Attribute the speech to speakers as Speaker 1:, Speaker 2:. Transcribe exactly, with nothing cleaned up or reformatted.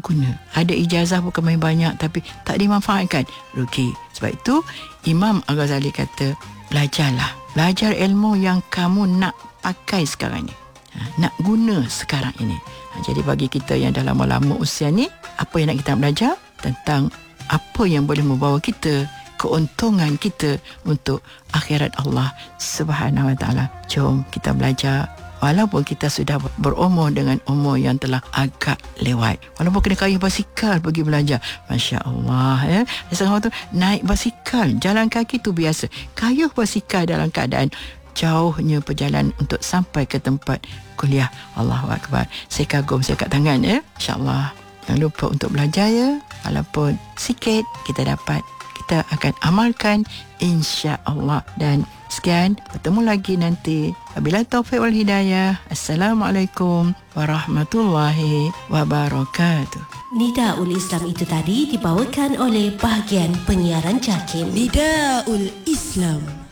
Speaker 1: berguna. Ada ijazah bukan main banyak tapi tak dimanfaatkan, rugi. Sebab itu Imam Al-Ghazali kata, belajarlah. Belajar ilmu yang kamu nak pakai sekarang ni, ha, nak guna sekarang ini. Ha, jadi bagi kita yang dah lama-lama usia ni, apa yang nak kita belajar tentang apa yang boleh membawa kita, keuntungan kita untuk akhirat Allah Subhanahu Wa Taala. Jom kita belajar. Walaupun kita sudah berumur dengan umur yang telah agak lewat, walaupun kena kayuh basikal pergi belajar, Masya Allah, ya. Setengah tu naik basikal, jalan kaki tu biasa, kayuh basikal dalam keadaan jauhnya perjalanan untuk sampai ke tempat kuliah. Allahu Akbar. Saya kagum, saya kat tangan, ya. InsyaAllah jangan lupa untuk belajar, ya. Walaupun sikit kita dapat, kita akan amalkan insya-Allah. Dan sekian, bertemu lagi nanti. Wabillahi taufiq wal hidayah. Assalamualaikum warahmatullahi wabarakatuh.
Speaker 2: Nidaul Islam itu tadi dibawakan oleh bahagian penyiaran JAKIM.
Speaker 3: Nidaul Islam.